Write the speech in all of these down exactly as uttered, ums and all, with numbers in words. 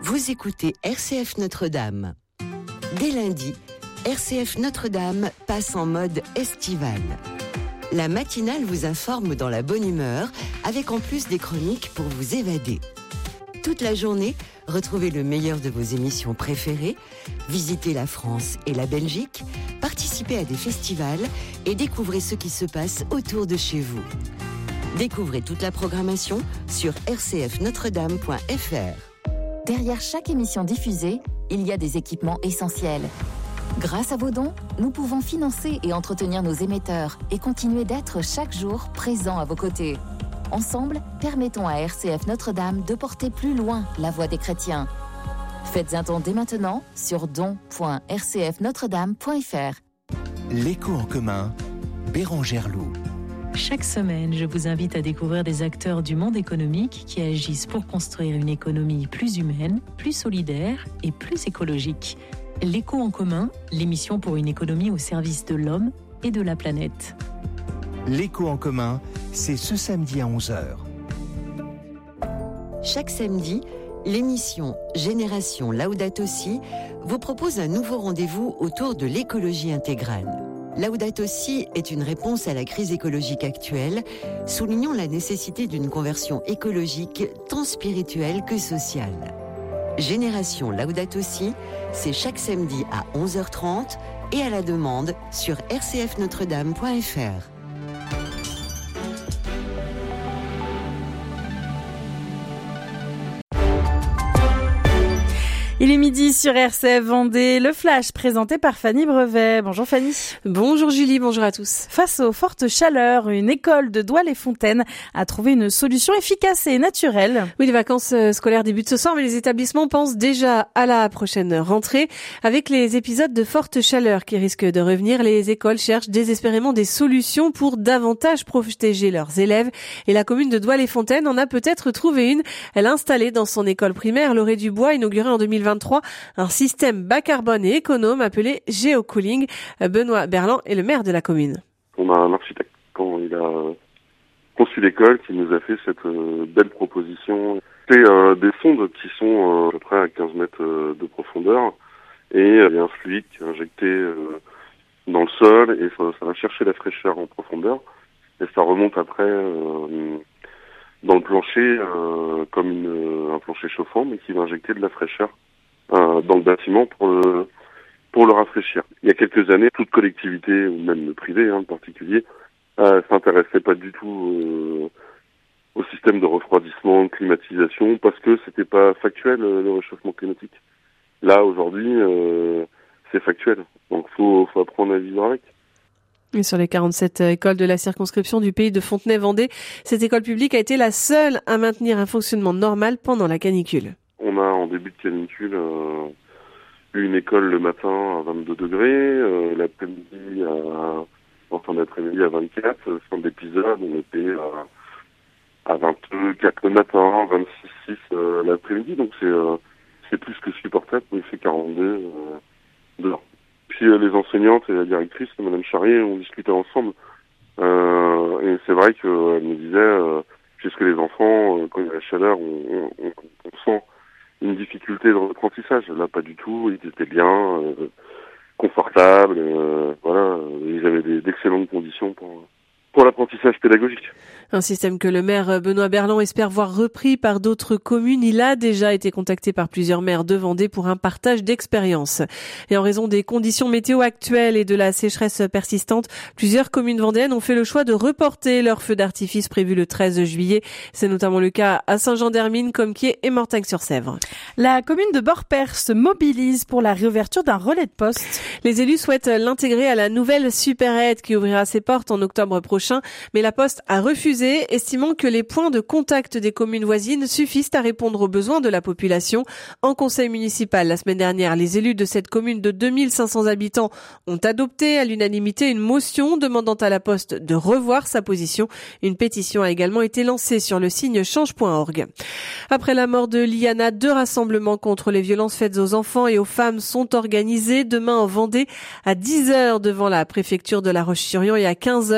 Vous écoutez R C F Notre-Dame. Dès lundi, R C F Notre-Dame passe en mode estival. La matinale vous informe dans la bonne humeur, avec en plus des chroniques pour vous évader. Toute la journée, retrouvez le meilleur de vos émissions préférées, visitez la France et la Belgique, participez à des festivals et découvrez ce qui se passe autour de chez vous. Découvrez toute la programmation sur r c f notre dame point f r. Derrière chaque émission diffusée, il y a des équipements essentiels. Grâce à vos dons, nous pouvons financer et entretenir nos émetteurs et continuer d'être chaque jour présents à vos côtés. Ensemble, permettons à R C F Notre-Dame de porter plus loin la voix des chrétiens. Faites un don dès maintenant sur don point r c f notre dame point f r. L'écho en commun, Bérangère Loup. Chaque semaine, je vous invite à découvrir des acteurs du monde économique qui agissent pour construire une économie plus humaine, plus solidaire et plus écologique. L'écho en commun, l'émission pour une économie au service de l'homme et de la planète. L'écho en commun, c'est ce samedi à onze heures. Chaque samedi, l'émission Génération Laudato Si vous propose un nouveau rendez-vous autour de l'écologie intégrale. Laudato Si est une réponse à la crise écologique actuelle, soulignant la nécessité d'une conversion écologique tant spirituelle que sociale. Génération Laudato Si, c'est chaque samedi à onze heures trente et à la demande sur r c f notre dame point f r. Il est midi sur R C F Vendée, le flash présenté par Fanny Brevet. Bonjour Fanny. Bonjour Julie, bonjour à tous. Face aux fortes chaleurs, une école de Douai-les-Fontaines a trouvé une solution efficace et naturelle. Oui, les vacances scolaires débutent ce soir, mais les établissements pensent déjà à la prochaine rentrée. Avec les épisodes de forte chaleur qui risquent de revenir, les écoles cherchent désespérément des solutions pour davantage protéger leurs élèves. Et la commune de Douai-les-Fontaines en a peut-être trouvé une. Elle a installé dans son école primaire Loré du Bois, inaugurée en deux mille vingt-trois, un système bas carbone et économe appelé Géocooling. Benoît Berland est le maire de la commune. On a un architecte, quand il a conçu l'école, qui nous a fait cette euh, belle proposition. C'est euh, des sondes qui sont euh, à peu près à quinze mètres euh, de profondeur, et euh, il y a un fluide qui est injecté euh, dans le sol, et ça, ça va chercher la fraîcheur en profondeur, et ça remonte après euh, dans le plancher euh, comme une, un plancher chauffant, mais qui va injecter de la fraîcheur euh, dans le bâtiment pour le, pour le rafraîchir. Il y a quelques années, toute collectivité, ou même le privé hein, en particulier, euh, s'intéressait pas du tout euh, au système de refroidissement, de climatisation, parce que c'était pas factuel euh, le réchauffement climatique. Là, aujourd'hui, euh, c'est factuel. Donc faut, faut apprendre à vivre avec. Et sur les quarante-sept écoles de la circonscription du pays de Fontenay-Vendée, cette école publique a été la seule à maintenir un fonctionnement normal pendant la canicule. On a en début de canicule euh, eu une école le matin à vingt-deux degrés, euh, l'après-midi à, en fin d'après-midi à vingt-quatre, fin d'épisode on était à, à vingt-quatre le matin, vingt-six six euh, l'après-midi, donc c'est, euh, c'est plus que supportable, il fait quarante-deux euh, dehors. Puis euh, les enseignantes et la directrice, Madame Charrier, on discutait ensemble. Euh, et c'est vrai qu'elle euh, me disait, euh, puisque les enfants, euh, quand il y a la chaleur, on, on, on sent une difficulté dans l'apprentissage. Là, pas du tout. Ils étaient bien, euh, confortables. Euh, voilà, ils avaient des, d'excellentes conditions pour pour l'apprentissage pédagogique. Un système que le maire Benoît Berland espère voir repris par d'autres communes. Il a déjà été contacté par plusieurs maires de Vendée pour un partage d'expériences. Et en raison des conditions météo actuelles et de la sécheresse persistante, plusieurs communes vendéennes ont fait le choix de reporter leur feu d'artifice prévu le treize juillet. C'est notamment le cas à Saint-Jean-d'Hermine, Compiègne et Mortagne-sur-Sèvre. La commune de Borpère se mobilise pour la réouverture d'un relais de poste. Les élus souhaitent l'intégrer à la nouvelle supérette qui ouvrira ses portes en octobre prochain. Mais la Poste a refusé, estimant que les points de contact des communes voisines suffisent à répondre aux besoins de la population. En conseil municipal, la semaine dernière, les élus de cette commune de deux mille cinq cents habitants ont adopté à l'unanimité une motion demandant à la Poste de revoir sa position. Une pétition a également été lancée sur le signe change point org. Après la mort de Liana, deux rassemblements contre les violences faites aux enfants et aux femmes sont organisés demain en Vendée à dix heures devant la préfecture de La Roche-sur-Yon et à quinze heures place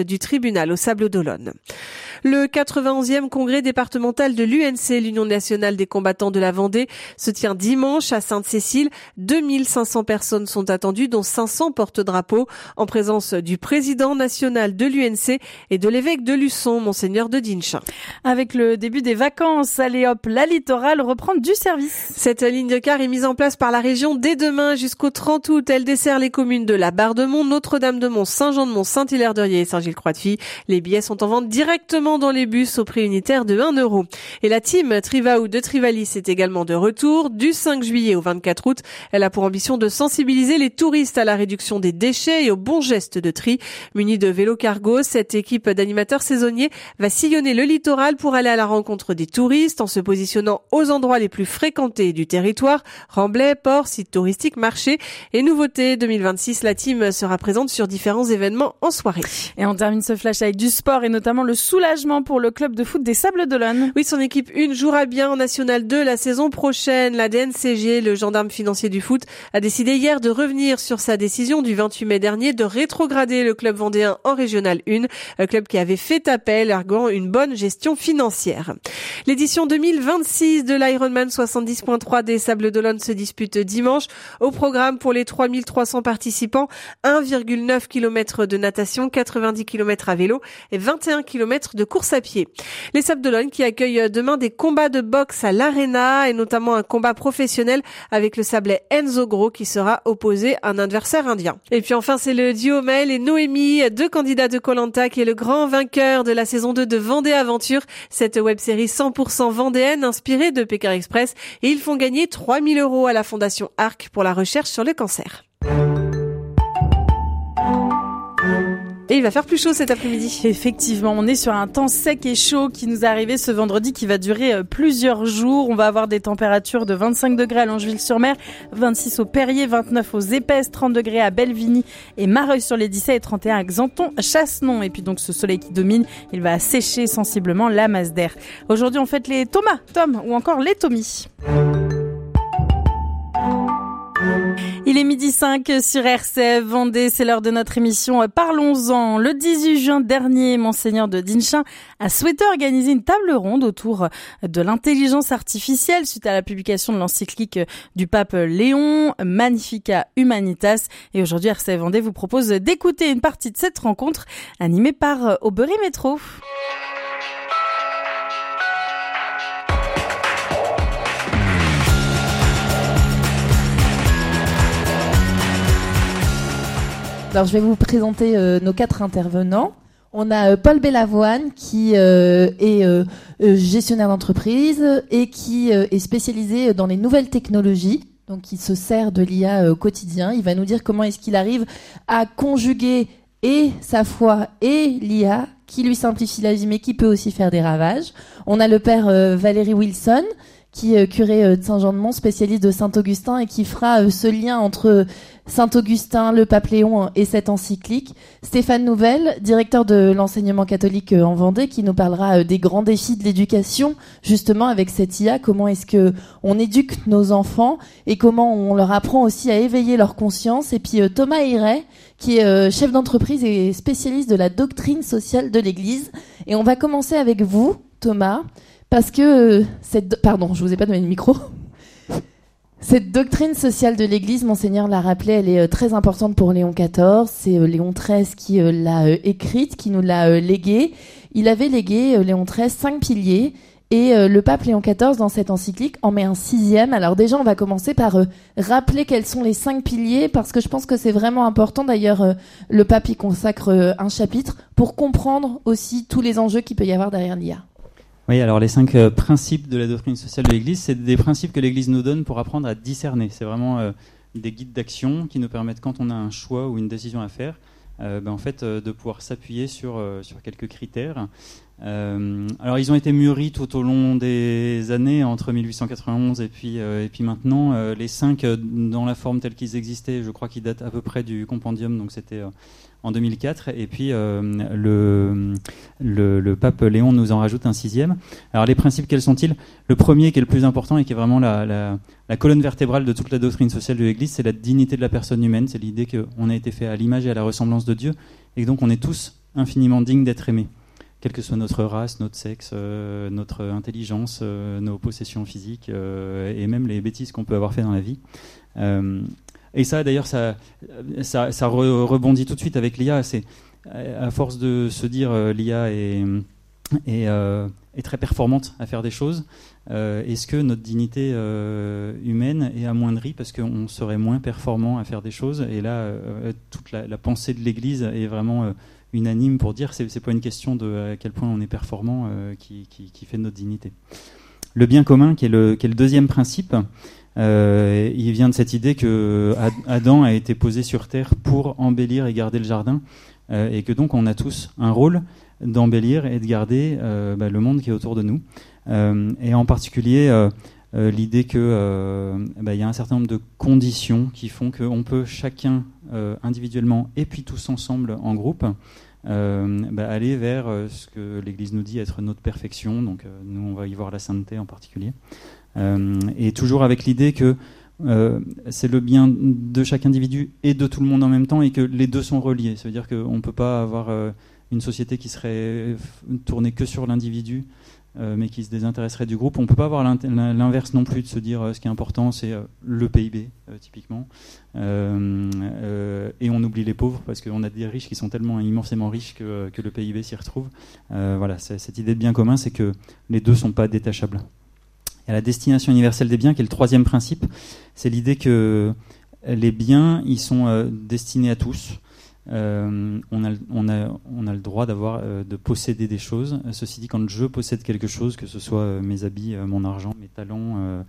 du tribunal au Sables d'Olonne. Le quatre-vingt-onzième congrès départemental de l'U N C, l'Union nationale des combattants de la Vendée, se tient dimanche à Sainte-Cécile. deux mille cinq cents personnes sont attendues, dont cinq cents porte-drapeaux, en présence du président national de l'U N C et de l'évêque de Luçon, Monseigneur de Dinchin. Avec le début des vacances, allez hop, la littorale reprend du service. Cette ligne de car est mise en place par la région dès demain jusqu'au trente août. Elle dessert les communes de la Barre-de-Mont, Notre-Dame-de-Mont, Saint-Jean-de-Mont, Saint-Hilaire-de-Riez et Saint-Gilles-Croix-de-Fille. Les billets sont en vente directement dans les bus au prix unitaire de un euro. Et la team Trivaou de Trivalis est également de retour du cinq juillet au vingt-quatre août. Elle a pour ambition de sensibiliser les touristes à la réduction des déchets et aux bons gestes de tri. Munie de vélos cargo, cette équipe d'animateurs saisonniers va sillonner le littoral pour aller à la rencontre des touristes en se positionnant aux endroits les plus fréquentés du territoire, remblais, ports, sites touristiques, marchés. Et nouveauté deux mille vingt-six, la team sera présente sur différents événements en soirée. Et on termine ce flash avec du sport et notamment le soulagement pour le club de foot des Sables d'Olonne. Oui, son équipe un jouera bien en National deux la saison prochaine. La D N C G, le gendarme financier du foot, a décidé hier de revenir sur sa décision du vingt-huit mai dernier de rétrograder le club vendéen en Régional un, un club qui avait fait appel, arguant une bonne gestion financière. L'édition deux mille vingt-six de l'Ironman soixante-dix virgule trois des Sables d'Olonne se dispute dimanche. Au programme pour les trois mille trois cents participants, un virgule neuf kilomètres de natation, quatre-vingt-dix kilomètres à vélo et vingt et un kilomètres de course à pied. Les Sables d'Olonne qui accueillent demain des combats de boxe à l'Arena et notamment un combat professionnel avec le Sablais Enzo Gros qui sera opposé à un adversaire indien. Et puis enfin, c'est le duo Maël et Noémie, deux candidats de Koh-Lanta, qui est le grand vainqueur de la saison deux de Vendée Aventure, cette web-série cent pour cent vendéenne inspirée de Pékin Express, et ils font gagner trois mille euros à la Fondation Arc pour la recherche sur le cancer. Et il va faire plus chaud cet après-midi. Effectivement, on est sur un temps sec et chaud qui nous est arrivé ce vendredi, qui va durer plusieurs jours. On va avoir des températures de vingt-cinq degrés à Longeville-sur-Mer, vingt-six au Perrier, vingt-neuf aux Épaisses, trente degrés à Bellevigny et Mareuil-sur-les-Dissay et trente et un à Xanton-Chassenon. Et puis donc ce soleil qui domine, il va assécher sensiblement la masse d'air. Aujourd'hui, on fête les Thomas, Tom ou encore les Tommy. Il est midi cinq sur R C F Vendée, c'est l'heure de notre émission Parlons-en. Le dix-huit juin dernier, Monseigneur de Dinchin a souhaité organiser une table ronde autour de l'intelligence artificielle suite à la publication de l'encyclique du pape Léon, Magnificat Humanitas. Et aujourd'hui, R C F Vendée vous propose d'écouter une partie de cette rencontre animée par Aubery Métro. Alors, je vais vous présenter euh, nos quatre intervenants. On a euh, Paul Bellavoine qui euh, est euh, euh, gestionnaire d'entreprise et qui euh, est spécialisé dans les nouvelles technologies. Donc, il se sert de l'I A euh, au quotidien. Il va nous dire comment est-ce qu'il arrive à conjuguer et sa foi et l'I A qui lui simplifie la vie, mais qui peut aussi faire des ravages. On a le père euh, Valérie Wilson, qui est curé euh, de Saint-Jean-de-Mont, spécialiste de Saint-Augustin et qui fera euh, ce lien entre Saint-Augustin, le pape Léon et cette encyclique. Stéphane Nouvel, directeur de l'enseignement catholique en Vendée, qui nous parlera des grands défis de l'éducation, justement avec cette I A, comment est-ce que on éduque nos enfants et comment on leur apprend aussi à éveiller leur conscience. Et puis Thomas Hiret, qui est chef d'entreprise et spécialiste de la doctrine sociale de l'Église. Et on va commencer avec vous, Thomas, parce que cette... Pardon, je vous ai pas donné le micro. Cette doctrine sociale de l'Église, Monseigneur l'a rappelé, elle est très importante pour Léon quatorze. C'est Léon treize qui l'a écrite, qui nous l'a léguée. Il avait légué, Léon treize, cinq piliers. Et le pape Léon quatorze, dans cette encyclique, en met un sixième. Alors déjà, on va commencer par rappeler quels sont les cinq piliers, parce que je pense que c'est vraiment important. D'ailleurs, le pape y consacre un chapitre pour comprendre aussi tous les enjeux qu'il peut y avoir derrière l'I A. Oui, alors les cinq euh, principes de la doctrine sociale de l'Église, c'est des principes que l'Église nous donne pour apprendre à discerner. C'est vraiment euh, des guides d'action qui nous permettent, quand on a un choix ou une décision à faire, euh, ben, en fait, euh, de pouvoir s'appuyer sur, euh, sur quelques critères. Euh, alors, ils ont été mûris tout au long des années, entre mille huit cent quatre-vingt-onze et puis, euh, et puis maintenant. Euh, les cinq, euh, dans la forme telle qu'ils existaient, je crois qu'ils datent à peu près du compendium, donc c'était... Euh, en deux mille quatre, et puis euh, le, le, le pape Léon nous en rajoute un sixième. Alors les principes, quels sont-ils ? Le premier, qui est le plus important et qui est vraiment la, la, la colonne vertébrale de toute la doctrine sociale de l'Église, c'est la dignité de la personne humaine. C'est l'idée qu'on a été fait à l'image et à la ressemblance de Dieu, et donc on est tous infiniment dignes d'être aimés, quelle que soit notre race, notre sexe, euh, notre intelligence, euh, nos possessions physiques euh, et même les bêtises qu'on peut avoir fait dans la vie. Euh, et ça, d'ailleurs, ça, ça, ça re- rebondit tout de suite avec l'I A. C'est à force de se dire euh, l'I A est, est, euh, est très performante à faire des choses. Euh, est-ce que notre dignité euh, humaine est amoindrie parce qu'on serait moins performant à faire des choses? Et là, euh, toute la, la pensée de l'Église est vraiment euh, unanime pour dire que c'est, c'est pas une question de à quel point on est performant euh, qui, qui, qui fait de notre dignité. Le bien commun, qui est le, qui est le deuxième principe, euh, il vient de cette idée que Adam a été posé sur terre pour embellir et garder le jardin, euh, et que donc on a tous un rôle d'embellir et de garder euh, bah, le monde qui est autour de nous. Euh, et en particulier euh, euh, l'idée qu'il euh, bah, y a un certain nombre de conditions qui font qu'on peut chacun euh, individuellement et puis tous ensemble en groupe euh, bah, aller vers euh, ce que l'Église nous dit être notre perfection. Donc euh, nous on va y voir la sainteté en particulier. Euh, et toujours avec l'idée que euh, c'est le bien de chaque individu et de tout le monde en même temps et que les deux sont reliés. Ça veut dire qu'on ne peut pas avoir euh, une société qui serait tournée que sur l'individu Euh, mais qui se désintéresserait du groupe. On ne peut pas avoir l'inverse non plus, de se dire euh, ce qui est important c'est euh, le P I B euh, typiquement euh, euh, et on oublie les pauvres parce qu'on a des riches qui sont tellement immensément riches que, que le P I B s'y retrouve. Euh, voilà, c'est, cette idée de bien commun, c'est que les deux ne sont pas détachables. Et la destination universelle des biens, qui est le troisième principe, c'est l'idée que les biens ils sont euh, destinés à tous. Euh, on, a, on, a, on a le droit d'avoir, euh, de posséder des choses. Ceci dit, quand je possède quelque chose, que ce soit euh, mes habits, euh, mon argent, mes talents, euh,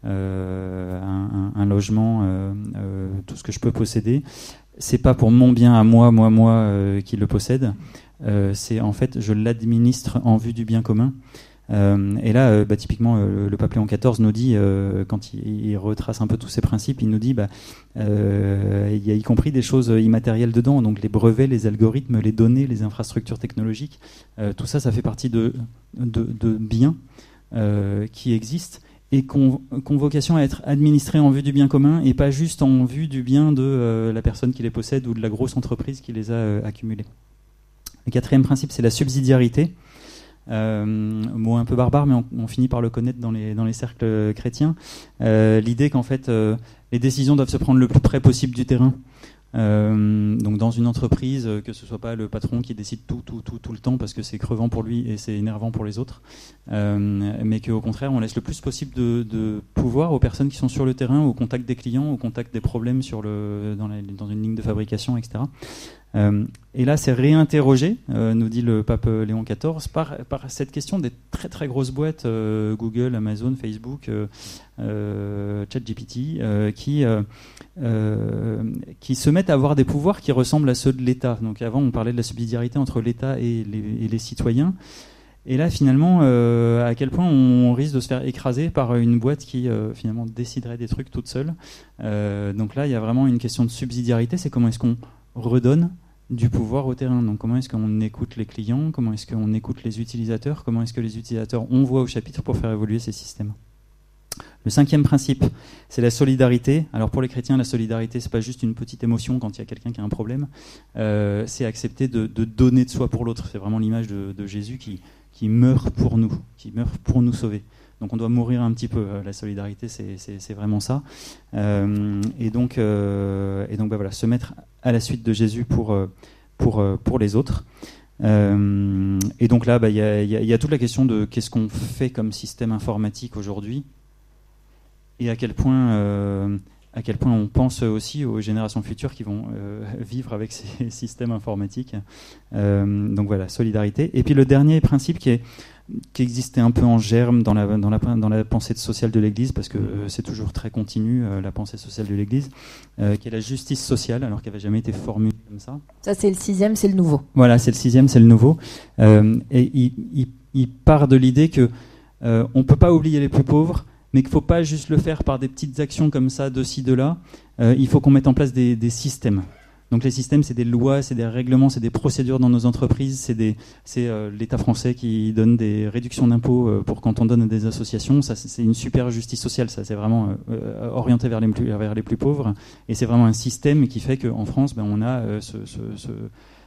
euh, un, un, un logement, euh, euh, tout ce que je peux posséder, c'est pas pour mon bien à moi, moi, moi euh, qui le possède. Euh, c'est en fait, je l'administre en vue du bien commun. Euh, et là, euh, bah, typiquement, euh, le pape Léon quatorze nous dit, euh, quand il, il retrace un peu tous ces principes, il nous dit, bah, euh, il y a y compris des choses immatérielles dedans, donc les brevets, les algorithmes, les données, les infrastructures technologiques, euh, tout ça, ça fait partie de, de, de biens euh, qui existent et qui ont vocation à être administrés en vue du bien commun et pas juste en vue du bien de euh, la personne qui les possède ou de la grosse entreprise qui les a euh, accumulés. Le quatrième principe, c'est la subsidiarité. Euh, mot un peu barbare, mais on, on finit par le connaître dans les, dans les cercles chrétiens. Euh, l'idée qu'en fait, euh, les décisions doivent se prendre le plus près possible du terrain. Euh, donc dans une entreprise, que ce soit pas le patron qui décide tout, tout, tout, tout le temps parce que c'est crevant pour lui et c'est énervant pour les autres, euh, mais qu'au contraire, on laisse le plus possible de, de pouvoir aux personnes qui sont sur le terrain, au contact des clients, au contact des problèmes sur le, dans, la, dans une ligne de fabrication, et cetera. Euh, et là, c'est réinterrogé, euh, nous dit le pape Léon quatorze, par, par cette question des très très grosses boîtes, euh, Google, Amazon, Facebook, euh, euh, ChatGPT, euh, qui, euh, euh, qui se mettent à avoir des pouvoirs qui ressemblent à ceux de l'État. Donc avant, on parlait de la subsidiarité entre l'État et les, et les citoyens. Et là, finalement, euh, à quel point on risque de se faire écraser par une boîte qui, euh, finalement, déciderait des trucs toute seule. Euh, donc là, il y a vraiment une question de subsidiarité, c'est comment est-ce qu'on redonne du pouvoir au terrain. Donc comment est-ce qu'on écoute les clients, comment est-ce qu'on écoute les utilisateurs, comment est-ce que les utilisateurs ont voix au chapitre pour faire évoluer ces systèmes. Le cinquième principe, c'est la solidarité. Alors pour les chrétiens, la solidarité, c'est pas juste une petite émotion quand il y a quelqu'un qui a un problème, euh, c'est accepter de, de donner de soi pour l'autre. C'est vraiment l'image de, de Jésus qui, qui meurt pour nous, qui meurt pour nous sauver. Donc on doit mourir un petit peu. La solidarité, c'est, c'est, c'est vraiment ça. Euh, et donc, euh, et donc bah voilà, se mettre à la suite de Jésus pour, pour, pour les autres. Euh, et donc là, bah, y a, y a, y a toute la question de qu'est-ce qu'on fait comme système informatique aujourd'hui et à quel point, euh, à quel point on pense aussi aux générations futures qui vont euh, vivre avec ces systèmes informatiques. Euh, donc voilà, solidarité. Et puis le dernier principe qui est qui existait un peu en germe dans la, dans la, dans la pensée sociale de l'Église, parce que euh, c'est toujours très continu, euh, la pensée sociale de l'Église, euh, qui est la justice sociale, alors qu'elle n'avait jamais été formulée comme ça. Ça, c'est le sixième, c'est le nouveau. Voilà, c'est le sixième, c'est le nouveau. Euh, et il, il, il part de l'idée que euh, on ne peut pas oublier les plus pauvres, mais qu'il ne faut pas juste le faire par des petites actions comme ça, de ci, de là. Euh, il faut qu'on mette en place des, des systèmes. Donc les systèmes, c'est des lois, c'est des règlements, c'est des procédures dans nos entreprises, c'est, des, c'est euh, l'État français qui donne des réductions d'impôts euh, pour quand on donne à des associations. Ça, c'est, c'est une super justice sociale, ça, c'est vraiment euh, orienté vers les, plus, vers les plus pauvres. Et c'est vraiment un système qui fait qu'en France, ben, on a euh, ce, ce, ce,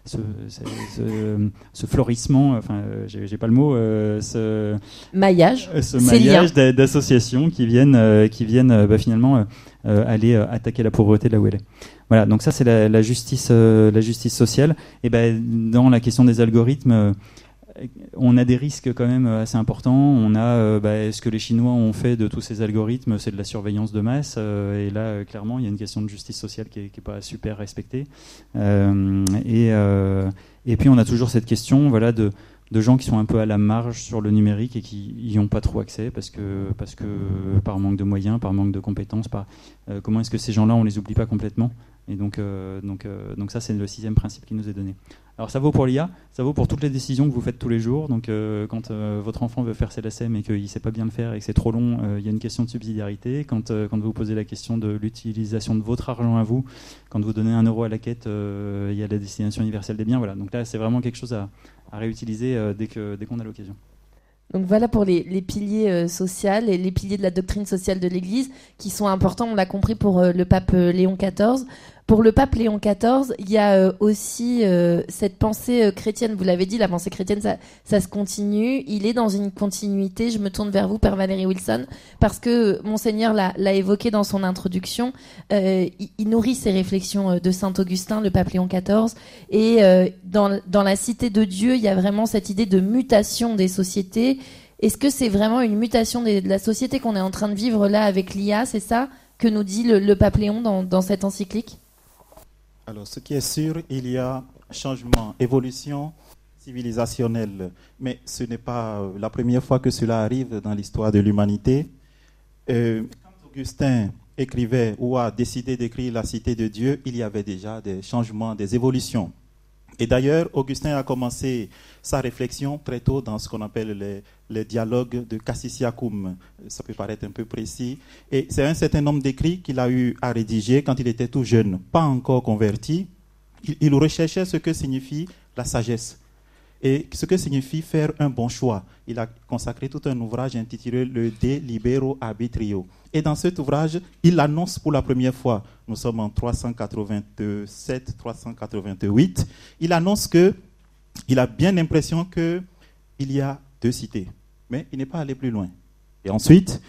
ce, ce, ce, ce florissement, enfin, j'ai, j'ai pas le mot, euh, ce maillage, ce maillage d'a, d'associations qui viennent, euh, qui viennent euh, bah, finalement euh, aller euh, attaquer la pauvreté là où elle est. Voilà, donc ça c'est la, la justice, euh, la justice sociale. Et ben dans la question des algorithmes. Euh, On a des risques quand même assez importants. On a euh, bah, ce que les Chinois ont fait de tous ces algorithmes, c'est de la surveillance de masse. Euh, et là, euh, clairement, il y a une question de justice sociale qui n'est pas super respectée. Euh, et, euh, et puis, on a toujours cette question, voilà, de, de gens qui sont un peu à la marge sur le numérique et qui n'y ont pas trop accès parce que, parce que par manque de moyens, par manque de compétences. Par, euh, comment est-ce que ces gens-là, on les oublie pas complètement ? Et donc, euh, donc, euh, donc ça, c'est le sixième principe qui nous est donné. Alors ça vaut pour l'I A, ça vaut pour toutes les décisions que vous faites tous les jours. Donc euh, quand euh, votre enfant veut faire ses L S M et qu'il ne sait pas bien le faire et que c'est trop long, il euh, y a une question de subsidiarité. Quand, euh, quand vous posez la question de l'utilisation de votre argent à vous, quand vous donnez un euro à la quête, il euh, y a la destination universelle des biens. Voilà. Donc là, c'est vraiment quelque chose à, à réutiliser euh, dès, que, dès qu'on a l'occasion. Donc voilà pour les, les piliers euh, sociaux et les piliers de la doctrine sociale de l'Église qui sont importants, on l'a compris, pour euh, le pape euh, Léon quatorze. Pour le pape Léon quatorze, il y a euh, aussi euh, cette pensée euh, chrétienne, vous l'avez dit, la pensée chrétienne, ça, ça se continue. Il est dans une continuité. Je me tourne vers vous, Père Valéry Wilson, parce que Monseigneur l'a, l'a évoqué dans son introduction. Euh, il, il nourrit ses réflexions de Saint Augustin, le pape Léon quatorze. Et euh, dans, dans la cité de Dieu, il y a vraiment cette idée de mutation des sociétés. Est-ce que c'est vraiment une mutation des, de la société qu'on est en train de vivre là avec l'I A? C'est ça que nous dit le, le pape Léon dans, dans cette encyclique? Alors, ce qui est sûr, il y a changement, évolution civilisationnelle. Mais ce n'est pas la première fois que cela arrive dans l'histoire de l'humanité. Euh, quand Augustin écrivait ou a décidé d'écrire La Cité de Dieu, il y avait déjà des changements, des évolutions. Et d'ailleurs, Augustin a commencé sa réflexion très tôt dans ce qu'on appelle les, les dialogues de Cassisiacum. Ça peut paraître un peu précis. Et c'est un certain nombre d'écrits qu'il a eu à rédiger quand il était tout jeune, pas encore converti. Il, il recherchait ce que signifie la sagesse et ce que signifie faire un bon choix. Il a consacré tout un ouvrage intitulé Le De Libero Arbitrio. Et dans cet ouvrage, il annonce pour la première fois, nous sommes en trois cent quatre-vingt-sept trois cent quatre-vingt-huit, il annonce qu'il a bien l'impression qu'il y a deux cités, mais il n'est pas allé plus loin. Et ensuite,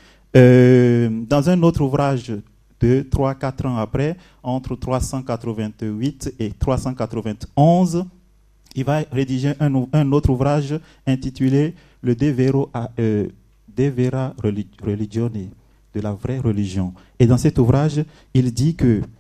euh, dans un autre ouvrage de trois à quatre ans après, entre trois cent quatre-vingt-huit et trois cent quatre-vingt-onze, il va rédiger un, un autre ouvrage intitulé Le De Vero, euh, De Vera Religione, de la vraie religion. Et dans cet ouvrage, il dit que